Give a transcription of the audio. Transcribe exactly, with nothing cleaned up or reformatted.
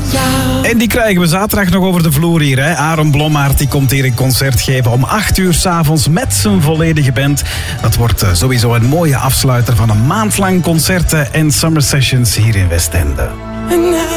jou. En die krijgen we zaterdag nog over de vloer hier. Hè? Aaron Blommaert die komt hier een concert geven om acht uur 's avonds met zijn volledige band. Dat wordt uh, sowieso een mooie afsluiter van een maand lang concerten en summer sessions hier in Westende.